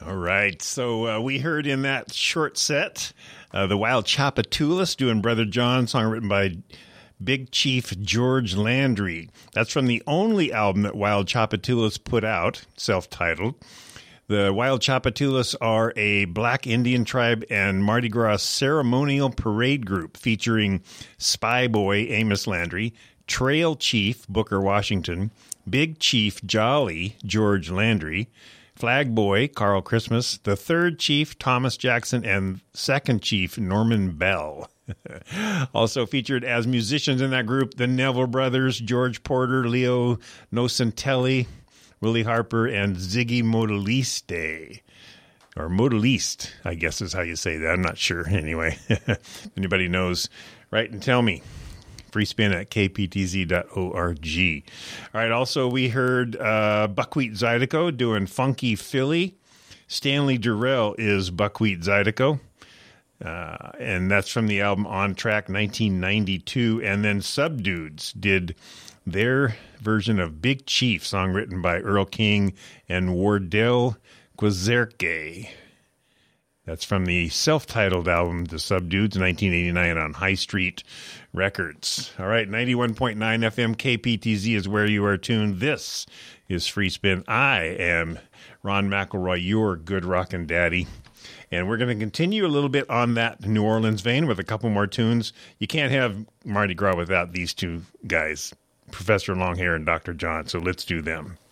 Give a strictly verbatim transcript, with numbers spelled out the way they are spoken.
All right. So uh, we heard in that short set uh, the Wild Tchoupitoulas doing Brother John, song written by Big Chief George Landry. That's from the only album that Wild Tchoupitoulas put out, self-titled. The Wild Tchoupitoulas are a black Indian tribe and Mardi Gras ceremonial parade group featuring Spy Boy Amos Landry, Trail Chief Booker Washington, Big Chief Jolly George Landry, Flag Boy Carl Christmas, the third chief Thomas Jackson, and second chief Norman Bell. Also featured as musicians in that group, the Neville Brothers, George Porter, Leo Nocentelli, Willie Harper, and Ziggy Modaliste. Or Modaliste, I guess is how you say that. I'm not sure. Anyway, if anybody knows, write and tell me. Free spin at k p t z dot org. All right, also we heard uh, Buckwheat Zydeco doing Funky Philly. Stanley Durrell is Buckwheat Zydeco. Uh, and that's from the album On Track nineteen ninety-two. And then Subdudes did their version of Big Chief, song written by Earl King and Wardell Quezerque. That's from the self-titled album, The Subdudes, nineteen eighty-nine on High Street Records. All right, ninety-one point nine F M K P T Z is where you are tuned. This is Free Spin. I am Ron McElroy, your good rockin' daddy. And we're going to continue a little bit on that New Orleans vein with a couple more tunes. You can't have Mardi Gras without these two guys, Professor Longhair and Doctor John, so let's do them.